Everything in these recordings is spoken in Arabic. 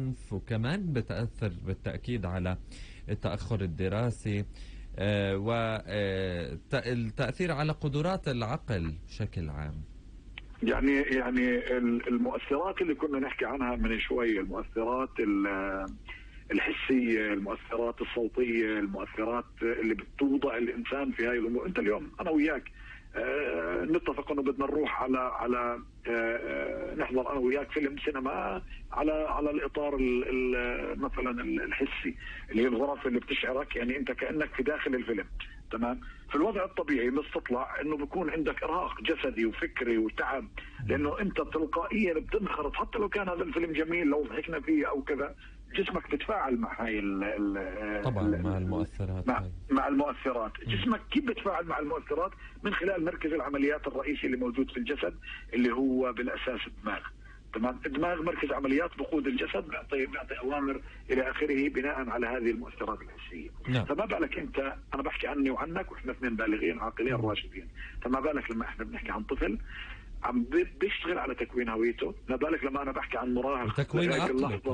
العنف، وكمان بتأثر بالتأكيد على التأخر الدراسي والتأثير على قدرات العقل بشكل عام. يعني المؤثرات اللي كنا نحكي عنها من شوي، المؤثرات الحسية، المؤثرات الصوتية، المؤثرات اللي بتوضع الإنسان في هاي الأمور. أنت اليوم أنا وياك نتفق انه بدنا نروح على نحضر انا وياك فيلم سينما على الاطار مثلا الحسي، اللي هي الغرف اللي بتشعرك يعني انت كانك في داخل الفيلم. تمام. في الوضع الطبيعي بتطلع انه بيكون عندك ارهاق جسدي وفكري وتعب، لانه انت تلقائيا بتنخرط. حتى لو كان هذا الفيلم جميل لو ضحكنا فيه او كذا، جسمك بتفاعل مع هاي طبعا مع المؤثرات مع المؤثرات. جسمك كيف بتفاعل مع المؤثرات؟ من خلال مركز العمليات الرئيسي اللي موجود في الجسد، اللي هو بالاساس الدماغ. تمام. الدماغ مركز عمليات بقود الجسد، بيعطي اوامر الى اخره بناء على هذه المؤثرات الحسيه. فما بالك انت، انا بحكي عني وعنك واحنا اثنين بالغين عاقلين راشدين، فما بالك لما احنا بنحكي عن طفل عم بيشتغل على تكوين هويته، ما بالك لما انا بحكي عن مراهق لغايه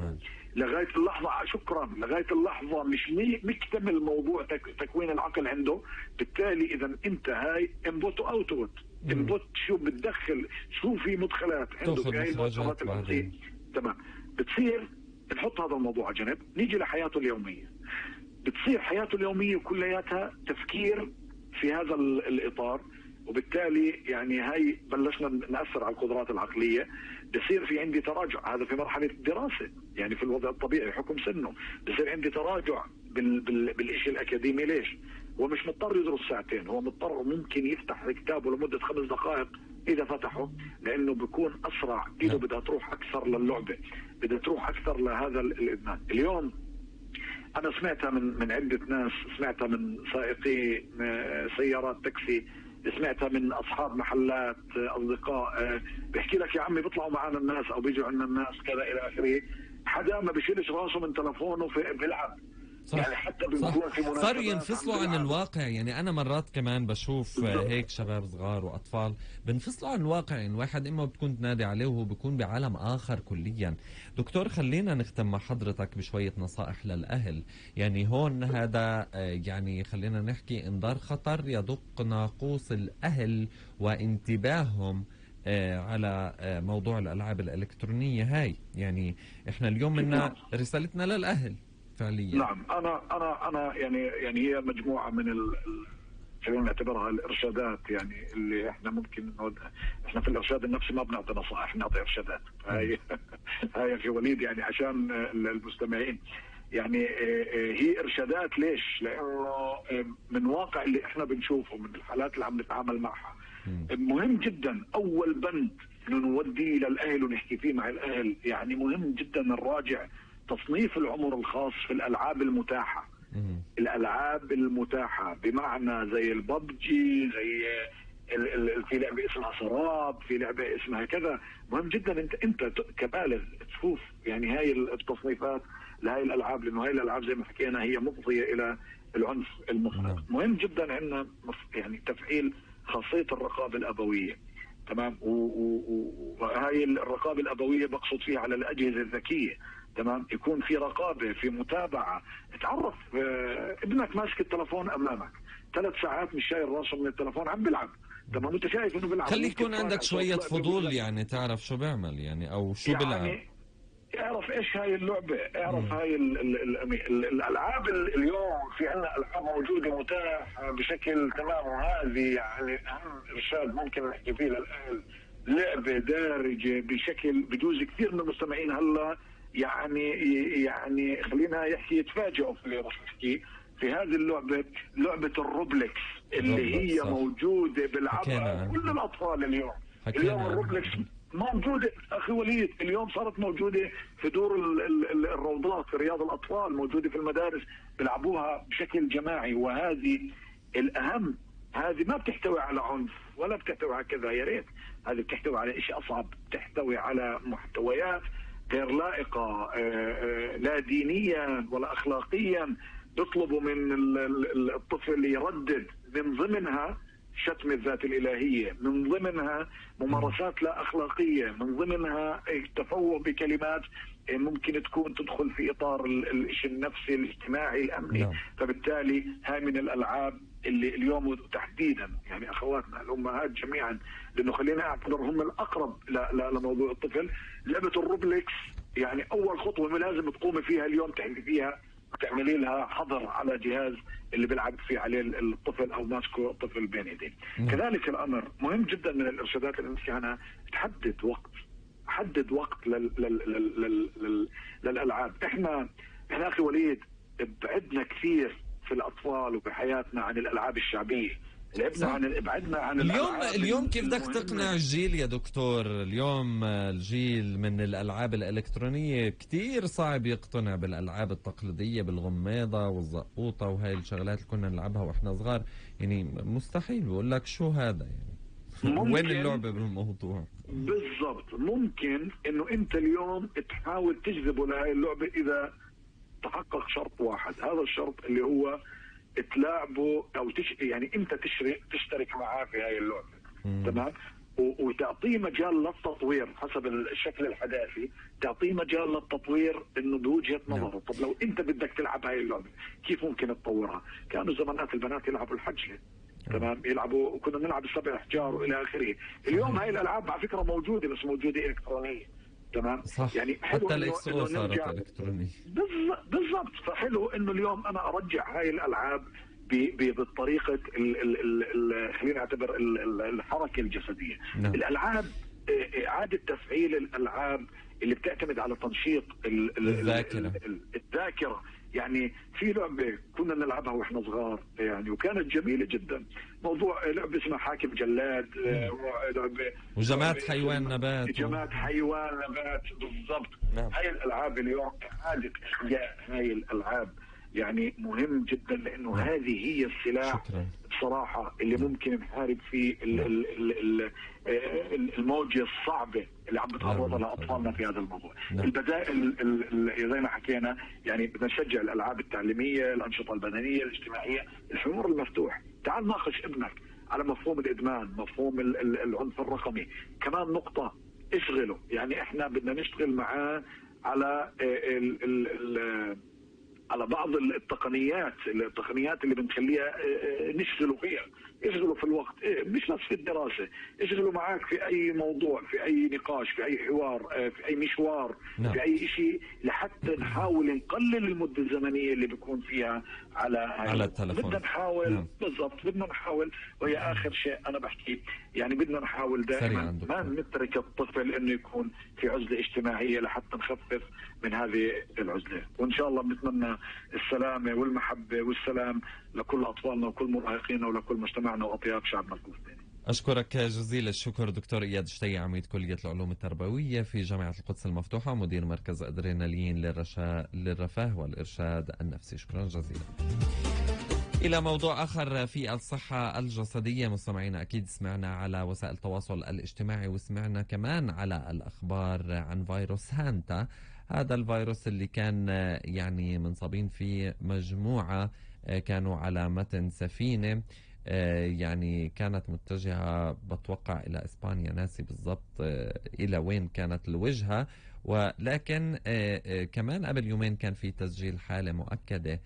اللحظه شكرا، لغايه اللحظه مش مكتمل موضوع تكوين العقل عنده. بالتالي اذا انت هاي انبوت واوتبوت، انبوت شو بتدخل، شو في مدخلات عنده في هاي المؤثرات الحسيه. تمام. بتصير نحط هذا الموضوع على جنب، نيجي لحياته اليوميه. بتصير حياته اليوميه كلياتها تفكير في هذا الاطار، وبالتالي يعني هاي بلشنا نأثر على القدرات العقلية. بصير في عندي تراجع، هذا في مرحلة الدراسة، يعني في الوضع الطبيعي حكم سنه بصير عندي تراجع بالإشي الأكاديمي. ليش؟ هو مش مضطر يدرس ساعتين، هو مضطر ممكن يفتح كتابه لمدة 5 دقائق إذا فتحه، لأنه بيكون أسرع، إيده بدها تروح أكثر للعبة، بدها تروح أكثر لهذا الإدمان. اليوم أنا سمعتها من عدة ناس، سمعتها من سائقي سيارات تاكسي، سمعتها من اصحاب محلات، اصدقاء بيحكي لك يا عمي بيطلعوا معنا الناس او بيجوا عندنا الناس كذا الى اخره، حدا ما بيشيلش راسه من تلفونه بيلعب. صح. يعني حتى بيكون في مناسبات صاروا ينفصلوا عن الواقع. يعني انا مرات كمان بشوف هيك شباب صغار واطفال بنفصلوا عن الواقع، يعني الواحد اما بتكون تنادي عليه وهو بيكون بعالم اخر كليا. دكتور خلينا نختم مع حضرتك بشوية نصائح للاهل. يعني هون هذا يعني خلينا نحكي انذار خطر يدق ناقوس الاهل وانتباههم على موضوع الالعاب الالكترونية هاي. يعني احنا اليوم منا رسالتنا للاهل فعليا. نعم. انا يعني هي مجموعه من خلينا نعتبرها الارشادات، يعني اللي احنا ممكن احنا في الارشاد النفسي ما بنعطي نصائح، نعطي ارشادات. هاي اخي وليد يعني عشان المستمعين، يعني هي ارشادات. ليش؟ لانه من واقع اللي احنا بنشوفه، من الحالات اللي عم نتعامل معها، مهم جدا اول بند انه نودي للاهل ونحكي فيه مع الاهل. يعني مهم جدا نراجع تصنيف العمر الخاص في الألعاب المتاحة. الألعاب المتاحة بمعنى زي الببجي، زي في لعبة اسمها سراب، في لعبة اسمها كذا. مهم جدا انت كبالغ تشوف يعني هاي التصنيفات لهاي الألعاب، لأنه هاي الألعاب زي ما حكينا هي مفضية إلى العنف المفرط. مهم جدا عندنا يعني تفعيل خاصية الرقابة الأبوية. تمام. وهاي الرقابة الأبوية بقصد فيها على الأجهزة الذكية. تمام. يكون في رقابة، في متابعة. تعرف ابنك ماسك التلفون امامك 3 ساعات مش شايل راسه من التلفون عم بيلعب. تمام. انت شايف انه بيلعب، خلي يكون عندك شوية فضول، يعني تعرف شو بيعمل يعني او شو بيلعب، اعرف ايش هاي اللعبة، اعرف هاي الالعاب. اليوم في عندنا العاب موجودة متاحة بشكل تمام، وهذه يعني اهم ارشاد ممكن نحكي فيه للاهل. لعبة دارجة بشكل بجوز كثير من المستمعين هلا يعني خلينا يتفاجئوا في اللي راح احكي في هذه اللعبة، لعبة الروبلكس اللي هي صح. موجودة بيلعبها كل الأطفال اليوم. اليوم الروبلكس موجودة أخي وليد، اليوم صارت موجودة في دور الروضات، في رياض الأطفال، موجودة في المدارس بيلعبوها بشكل جماعي. وهذه الأهم، هذه ما بتحتوي على عنف ولا بتحتوي على كذا، يا ريت. هذه بتحتوي على شيء أصعب، بتحتوي على محتويات غير لائقة، لا دينيا ولا أخلاقيا. بيطلبوا من الطفل يردد من ضمنها شتم الذات الإلهية، من ضمنها ممارسات لا أخلاقية، من ضمنها التفوه بكلمات ممكن تكون تدخل في اطار الشيء النفسي الاجتماعي الامني. نعم. فبالتالي هاي من الالعاب اللي اليوم تحديدا يعني اخواتنا الامهات جميعا، لانه خلينا اعتبر هم الاقرب لموضوع الطفل، لعبه الروبلكس يعني اول خطوه لازم تقومي فيها اليوم، تحكي فيها تعملي لها حظر على جهاز اللي بيلعب فيه عليه الطفل او ماسكه الطفل بين يديه. كذلك الامر مهم جدا من الارشادات اللي نحكي عنها، تحدد وقت، حدد وقت للالعاب. احنا اخي وليد ابعدنا كثير في الاطفال وبحياتنا عن الالعاب الشعبيه، ابعدنا عن اليوم كيف بدك تقنع الجيل يا دكتور؟ اليوم الجيل من الالعاب الالكترونيه كثير صعب يقتنع بالالعاب التقليديه، بالغميضه والزقوطه وهي الشغلات اللي كنا نلعبها واحنا صغار، يعني مستحيل. بقول لك شو هذا يعني؟ وين اللعبه بالموضوع؟ بالضبط. ممكن انه انت اليوم تحاول تجذبه لهي اللعبه اذا تحقق شرط واحد، هذا الشرط اللي هو تلاعبه او يعني انت تشترك معاه في هاي اللعبه. تمام. وتعطيه مجال للتطوير حسب الشكل الحداثي، تعطيه مجال للتطوير انه بوجهه نظره. طب لو انت بدك تلعب هاي اللعبه كيف ممكن تطورها؟ كانوا زمانات البنات يلعبوا الحجله، تمام، يلعبوا، وكنا نلعب السبع احجار والى اخره. اليوم هاي الالعاب على فكره موجوده، بس موجوده الكترونيه. تمام. صح. يعني حتى الاكس او صارت الكترونيه. بالضبط. فحلو انه اليوم انا ارجع هاي الالعاب بالطريقه خلينا نعتبر الحركه الجسديه. نعم. الالعاب اعاده تفعيل الالعاب اللي بتعتمد على تنشيط الذاكره. يعني في لعبه كنا نلعبها واحنا صغار يعني وكانت جميله جدا، موضوع لعبه اسمها حاكم جلاد، لعبه وجماد حيوان نبات، جماد حيوان نبات. بالضبط. نعم. هاي الالعاب اليوم اعاده احياء هاي الالعاب يعني مهم جدا، لانه هذه هي السلاح بصراحه اللي ممكن نحارب فيه الموجه الصعبه اللي عم بتعرضها لاطفالنا في هذا الموضوع. البدائل زي ما حكينا، يعني بدنا نشجع الالعاب التعليميه، الانشطه البدنيه الاجتماعيه، الحوار المفتوح. تعال ناقش ابنك على مفهوم الادمان، مفهوم العنف الرقمي. كمان نقطه، اشغله. يعني احنا بدنا نشتغل معاه على على بعض التقنيات اللي بنخليها نشغله فيها، يشغلوا في الوقت، مش بس في الدراسة، يشغلوا معك في أي موضوع، في أي نقاش، في أي حوار، في أي مشوار. نعم. في أي شيء، لحتى نحاول نقلل المدة الزمنية اللي بيكون فيها على التلفون. بدنا نحاول. نعم. بالضبط. بدنا نحاول، وهي آخر شيء أنا بحكي، يعني بدنا نحاول دائما ما نترك الطفل إنه يكون في عزلة اجتماعية لحتى نخفف من هذه العزلة. وإن شاء الله بنتمنى السلامة والمحبة والسلام لكل أطفالنا وكل مراهقينا ولكل مجتمعنا وأطياب شعبنا الفلسطيني. أشكرك جزيل الشكر دكتور إياد شتي، عميد كلية العلوم التربوية في جامعة القدس المفتوحة ومدير مركز أدرينالين للرفاه والإرشاد النفسي. شكرا جزيلا. إلى موضوع آخر في الصحة الجسدية مستمعينا، أكيد سمعنا على وسائل التواصل الاجتماعي وسمعنا كمان على الأخبار عن فيروس هانتا، هذا الفيروس اللي كان يعني منصابين فيه مجموعة كانوا على متن سفينة يعني كانت متجهة بتوقع إلى إسبانيا، ناسي بالضبط إلى وين كانت الوجهة. ولكن كمان قبل يومين كان في تسجيل حالة مؤكدة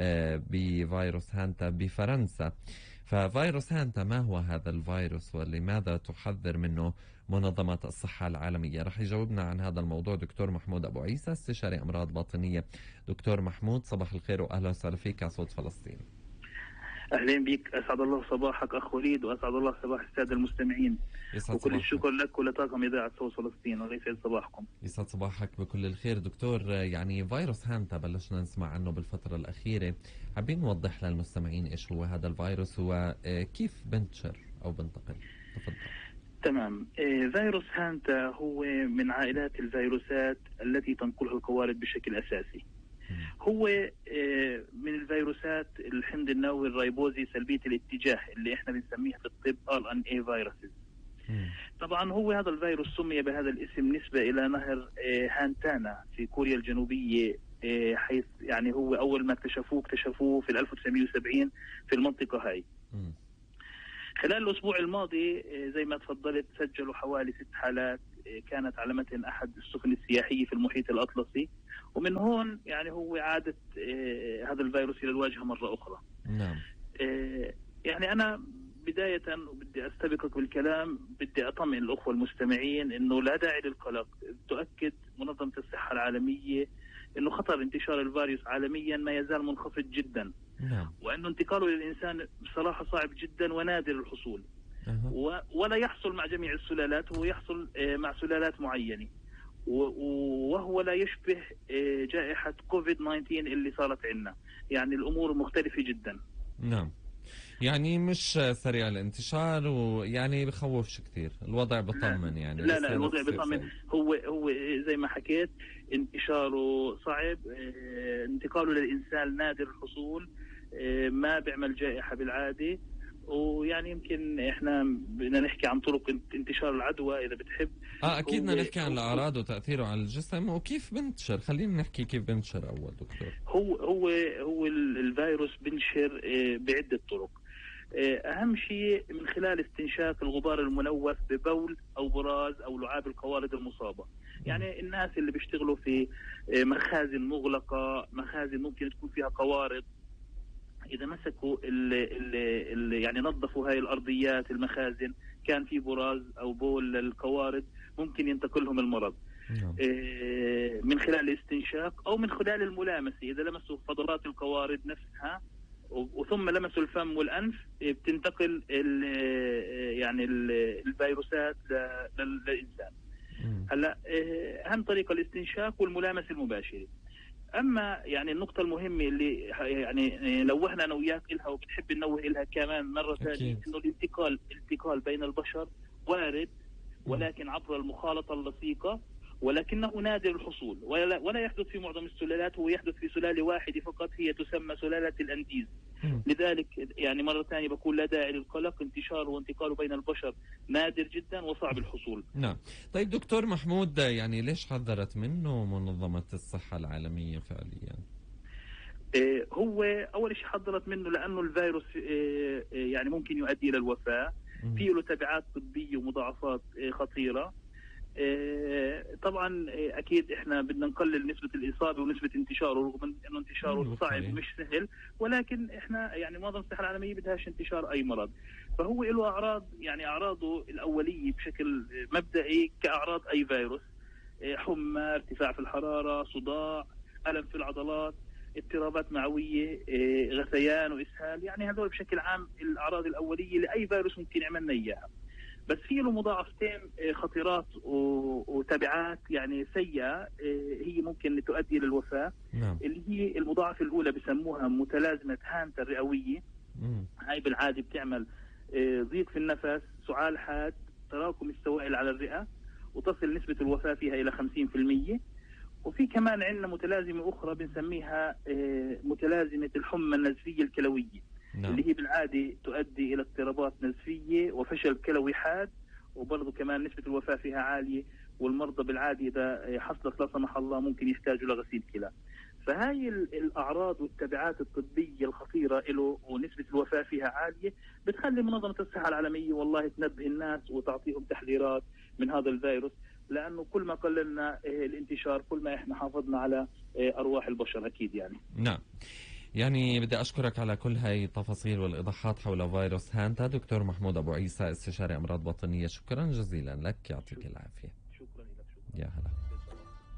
بفيروس هانتا بفرنسا. ففيروس هانتا ما هو هذا الفيروس ولماذا تحذر منه منظمة الصحة العالمية؟ رح يجاوبنا عن هذا الموضوع دكتور محمود أبو عيسى، استشاري أمراض باطنية. دكتور محمود صباح الخير وأهلا وسهلا فيك على صوت فلسطين. أهلا بك، أسعد الله صباحك أخ وليد، وأسعد الله صباح السادة المستمعين، وكل الشكر لك ولطاقم إذاعة صوت فلسطين، الله يسعد صباحكم. يسعد صباحك بكل الخير. دكتور، يعني فيروس هانتا بلشنا نسمع عنه بالفترة الأخيرة، حابين نوضح للمستمعين إيش هو هذا الفيروس وكيف بنتشر أو بنتقل؟ تفضل. تمام. فيروس هانتا هو من عائلات الفيروسات التي تنقلها القوارض بشكل أساسي. هو من الفيروسات الحمض النووي الريبوزي سلبية الاتجاه اللي احنا بنسميها في الطب RNA فيروسز. طبعا هو هذا الفيروس سمي بهذا الاسم نسبة إلى نهر هانتانا في كوريا الجنوبية، حيث يعني هو أول ما اكتشفوه في 1970 في المنطقة هاي. خلال الأسبوع الماضي زي ما تفضلت سجلوا حوالي 6 حالات كانت على متن أحد السفن السياحية في المحيط الأطلسي، ومن هون يعني هو عادت هذا الفيروس إلى الواجهة مرة أخرى. نعم. يعني أنا بداية بدي أستبقك بالكلام، بدي أطمئن الأخوة المستمعين إنه لا داعي للقلق. تؤكد منظمة الصحة العالمية إنه خطر انتشار الفيروس عالميا ما يزال منخفض جدا. نعم. وإنه انتقاله للإنسان بصراحة صعب جدا ونادر الحصول. ولا يحصل مع جميع السلالات، هو يحصل مع سلالات معينة، وهو لا يشبه جائحة كوفيد 19 اللي صارت عندنا. يعني الأمور مختلفة جدا. نعم. يعني مش سريع الانتشار، ويعني بخوفش كثير، الوضع بطمن يعني. لا الوضع بطمن. هو زي ما حكيت انتشاره صعب، انتقاله للإنسان نادر الحصول، ما بيعمل جائحة بالعادة. ويعني يمكن احنا بدنا نحكي عن طرق انتشار العدوى اذا بتحب. اكيد بدنا نحكي عن الاعراض وتاثيره على الجسم وكيف بنتشر. خلينا نحكي كيف بنتشر اول دكتور. هو الفيروس بنشر بعدة طرق. اهم شيء من خلال استنشاق الغبار الملوث ببول او براز او لعاب القوارض المصابة. يعني الناس اللي بيشتغلوا في مخازن مغلقة، مخازن ممكن تكون فيها قوارض، إذا مسكوا يعني نظفوا هاي الأرضيات المخازن، كان في براز أو بول للقوارض، ممكن ينتقل لهم المرض من خلال الاستنشاق أو من خلال الملامسة. إذا لمسوا فضلات القوارض نفسها وثم لمسوا الفم والأنف بتنتقل يعني الفيروسات للإنسان. هلا أهم طريقة الاستنشاق والملامسة المباشرة. اما يعني النقطه المهمه اللي يعني نوهنا انا وياك لها وبتحب ننوه لها كمان مره ثانيه، انه الانتقال بين البشر وارد، ولكن عبر المخالطه اللصيقه، ولكنه نادر الحصول، ولا يحدث في معظم السلالات. هو يحدث في سلاله واحده فقط، هي تسمى سلاله الانديز. لذلك يعني مرة ثانية بقول لا داعي للقلق، انتشاره وانتقاله بين البشر نادر جدا وصعب الحصول. نعم. طيب دكتور محمود، يعني ليش حذرت منه منظمة الصحة العالمية فعليا؟ هو أول شيء حذرت منه لأنه الفيروس يعني ممكن يؤدي إلى الوفاة، فيه له تبعات طبية ومضاعفات خطيرة. طبعا اكيد احنا بدنا نقلل نسبه الاصابه ونسبه انتشاره، رغم انه انتشاره صعب ومش سهل، ولكن احنا يعني منظمه الصحه العالميه بدهاش انتشار اي مرض. فهو له اعراض، يعني اعراضه الاوليه بشكل مبدئي كاعراض اي فيروس: حمى، ارتفاع في الحراره، صداع، الم في العضلات، اضطرابات معويه، غثيان واسهال. يعني هذول بشكل عام الاعراض الاوليه لاي فيروس ممكن يعملنا اياها. بس في له مضاعفتين خطيرات وتبعات يعني سيئة، هي ممكن تؤدي للوفاة. اللي هي المضاعفة الأولى بسموها متلازمة هانتا الرئوية. هاي بالعادة بتعمل ضيق في النفس، سعال حاد، تراكم السوائل على الرئة، وتصل نسبة الوفاة فيها إلى 50%. وفي كمان عندنا متلازمة أخرى بنسميها متلازمة الحمى النزفية الكلوية. اللي هي بالعادة تؤدي إلى اضطرابات نزفية وفشل كلوي حاد، وبرضه كمان نسبة الوفاة فيها عالية، والمرضى بالعادة إذا حصلت لا سمح الله ممكن يحتاجوا لغسيل كلى. فهاي الأعراض والتبعات الطبية الخطيرة له ونسبة الوفاة فيها عالية بتخلي منظمة الصحة العالمية والله تنبه الناس وتعطيهم تحذيرات من هذا الفيروس، لأنه كل ما قللنا الانتشار كل ما إحنا حافظنا على أرواح البشر أكيد يعني. نعم. يعني بدي أشكرك على كل هاي التفاصيل والإيضاحات حول فيروس هانتا دكتور محمود أبو عيسى، استشاري أمراض باطنية. شكرا جزيلا لك، يعطيك العافية. شكرا لك. يا هلا.